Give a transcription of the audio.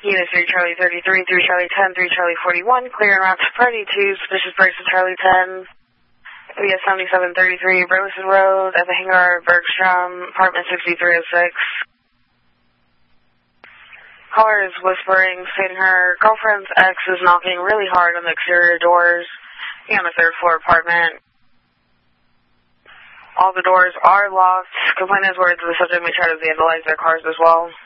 Unit 3 Charlie 33, 3 Charlie 10, 3 Charlie 41, clear en route to Party 2, suspicious person Charlie 10, via 7733 Burleson Road at the hangar, Bergstrom, apartment 6306. Caller is whispering, stating her girlfriend's ex is knocking really hard on the exterior doors on the third floor apartment. All the doors are locked. Complaint is worried that the subject may try to vandalize their cars as well.